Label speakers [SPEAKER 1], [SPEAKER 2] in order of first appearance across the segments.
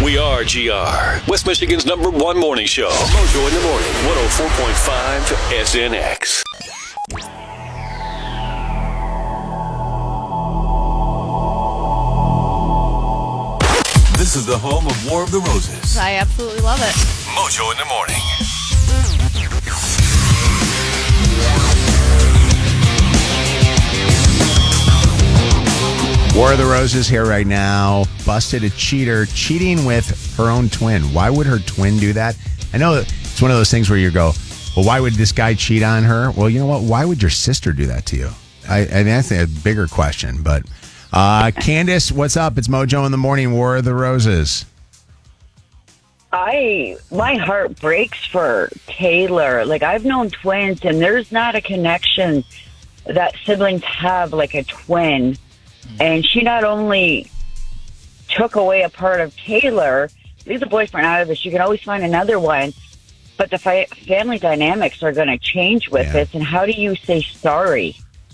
[SPEAKER 1] We are GR, West Michigan's #1 morning show. Mojo in the morning, 104.5 SNX. This is the home of War of the Roses.
[SPEAKER 2] I absolutely love it.
[SPEAKER 1] Mojo in the morning.
[SPEAKER 3] War of the Roses here right now. Busted a cheater cheating with her own twin. Why would her twin do that? I know it's one of those things where you go, well, why would this guy cheat on her? Well, you know what? Why would your sister do that to you? I mean, that's a bigger question. But Candace, what's up? It's Mojo in the morning. War of the Roses.
[SPEAKER 4] My heart breaks for Taylor. Like, I've known twins, and there's not a connection that siblings have like a twin. And she not only took away a part of Taylor, leave the boyfriend out of this. You can always find another one. But the family dynamics are going to change with this. And how do you say sorry?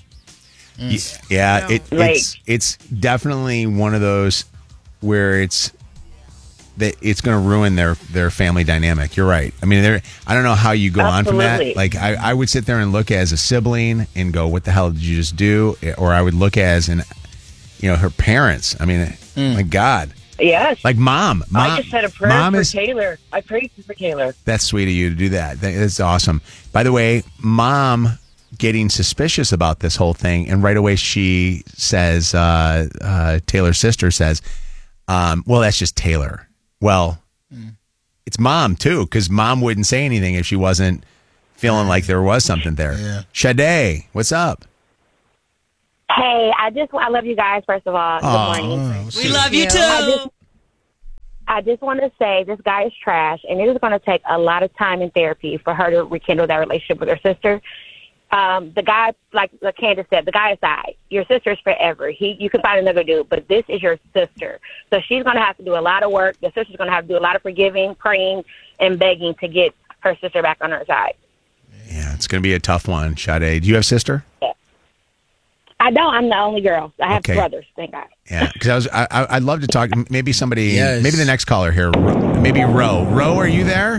[SPEAKER 3] Yeah, it's definitely one of those where it's going to ruin their family dynamic. You're right. I mean, I don't know how you go on from that. Like, I would sit there and look as a sibling and go, what the hell did you just do? Or I would look as her parents. I mean, my God.
[SPEAKER 4] Yes.
[SPEAKER 3] Like mom.
[SPEAKER 4] I just said a prayer for Taylor. I prayed for Taylor.
[SPEAKER 3] That's sweet of you to do that. That's awesome. By the way, mom getting suspicious about this whole thing, and right away she says, Taylor's sister says, well, that's just Taylor. Well, it's mom, too, because mom wouldn't say anything if she wasn't feeling like there was something there. Yeah. Sade, what's up?
[SPEAKER 5] Hey, I love you guys, first of all. Good morning.
[SPEAKER 2] We love you too.
[SPEAKER 5] I just want to say this guy is trash, and it is going to take a lot of time in therapy for her to rekindle that relationship with her sister. The guy, like Candace said, the guy aside, your sister is forever. You can find another dude, but this is your sister. So she's going to have to do a lot of work. The sister's going to have to do a lot of forgiving, praying, and begging to get her sister back on her side.
[SPEAKER 3] Yeah, it's going to be a tough one. Sade, do you have a sister?
[SPEAKER 5] Yeah. I don't. I'm the only girl. I have brothers, thank God.
[SPEAKER 3] Yeah, because I'd love to talk. Maybe somebody, maybe the next caller here, maybe Ro. Ro, are you there?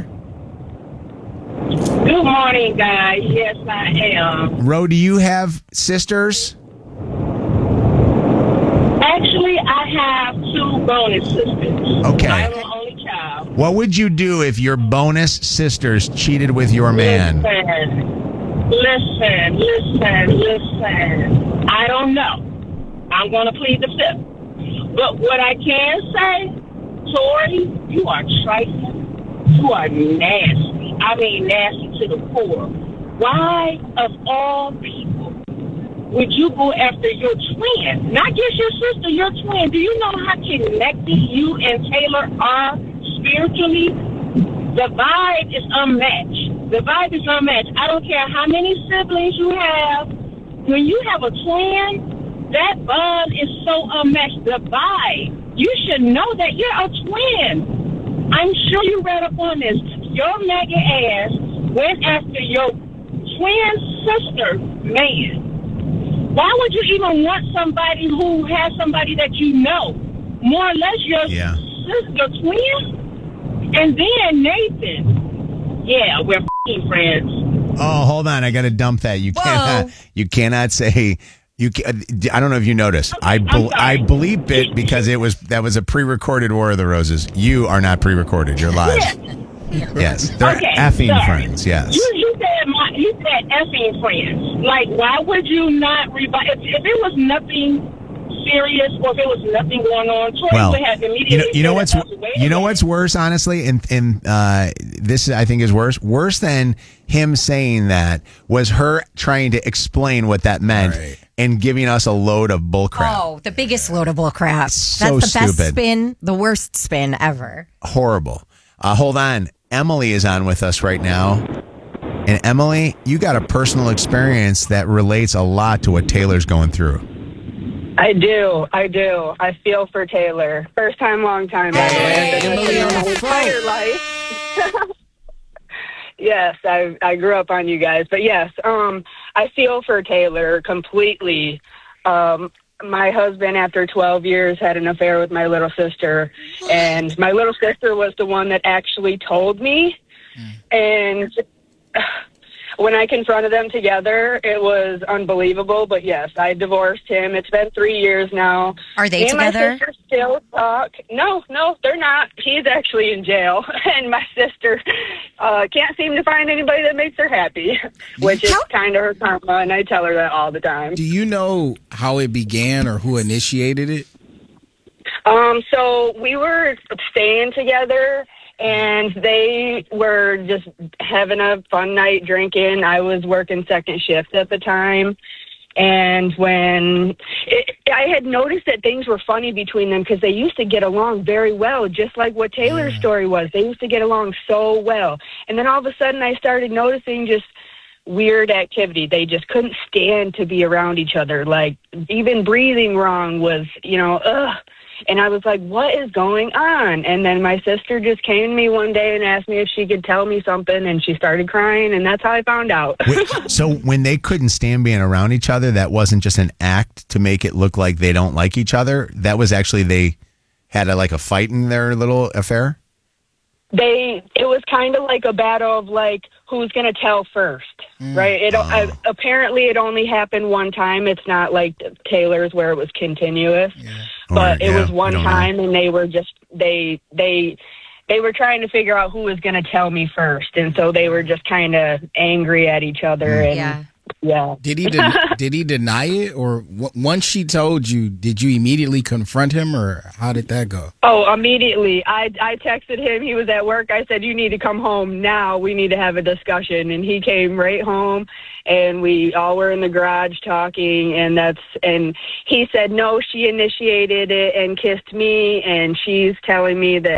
[SPEAKER 6] Good morning, guys. Yes, I am.
[SPEAKER 3] Ro, do you have sisters?
[SPEAKER 6] Actually, I have 2 bonus sisters.
[SPEAKER 3] Okay.
[SPEAKER 6] I'm the only child.
[SPEAKER 3] What would you do if your bonus sisters cheated with your man?
[SPEAKER 6] Listen. I don't know. I'm going to plead the fifth. But what I can say, Tori, you are trifling. You are nasty. I mean, nasty to the core. Why, of all people, would you go after your twin? Not just your sister, your twin. Do you know how connected you and Taylor are spiritually? The vibe is unmatched. I don't care how many siblings you have. When you have a twin, that bond is so unmatched. The vibe. You should know that you're a twin. I'm sure you read up on this. Your mega ass went after your twin sister man. Why would you even want somebody who has somebody that you know? More or less your sister twin? And then Nathan. Yeah, we're f***ing friends.
[SPEAKER 3] Oh, hold on. I got to dump that. You cannot say... I don't know if you noticed. I bleep it because that was a pre-recorded War of the Roses. You are not pre-recorded. You're live. Yes, they're effing friends. Yes.
[SPEAKER 6] You said effing friends. Like, why would you not revive? If it was nothing serious or if it was nothing going on, Tori would have immediately.
[SPEAKER 3] You know what's worse, honestly, and this I think is worse. Worse than him saying that was her trying to explain what that meant. Right. And giving us a load of bullcrap.
[SPEAKER 2] Oh, the biggest load of bullcrap.
[SPEAKER 3] So
[SPEAKER 2] That's the
[SPEAKER 3] stupid.
[SPEAKER 2] best spin, the worst spin ever.
[SPEAKER 3] Horrible. Hold on. Emily is on with us right now. And Emily, you got a personal experience that relates a lot to what Taylor's going through.
[SPEAKER 7] I do. I feel for Taylor. First time, long time, by the way. I've been with her my entire life. Yes, I grew up on you guys. But yes, I feel for Taylor completely. my husband, after 12 years, had an affair with my little sister. And my little sister was the one that actually told me. And when I confronted them together, it was unbelievable. But yes, I divorced him. It's been 3 years now.
[SPEAKER 2] Are they
[SPEAKER 7] Me and
[SPEAKER 2] together?
[SPEAKER 7] my sister still talk. No, they're not. He's actually in jail. And my sister can't seem to find anybody that makes her happy, which is kind of her karma. And I tell her that all the time.
[SPEAKER 8] Do you know how it began or who initiated it?
[SPEAKER 7] So we were staying together, and they were just having a fun night drinking. I was working second shift at the time. And I had noticed that things were funny between them because they used to get along very well, just like what Taylor's story was. They used to get along so well. And then all of a sudden I started noticing just weird activity. They just couldn't stand to be around each other. Like, even breathing wrong was, ugh. And I was like, what is going on? And then my sister just came to me one day and asked me if she could tell me something, and she started crying, and that's how I found out.
[SPEAKER 3] So when they couldn't stand being around each other, that wasn't just an act to make it look like they don't like each other. That was actually they had a fight in their little affair?
[SPEAKER 7] It was kind of like a battle of who's going to tell first, right? Apparently it only happened one time. It's not like Taylor's where it was continuous, but it was one time, and they were just they were trying to figure out who was going to tell me first, and so they were just kind of angry at each other. And yeah.
[SPEAKER 8] Did he deny it, or once she told you, did you immediately confront him, or how did that go?
[SPEAKER 7] Oh, immediately. I texted him. He was at work. I said, you need to come home now. We need to have a discussion. And he came right home, and we all were in the garage talking. And he said, no, she initiated it and kissed me, and she's telling me that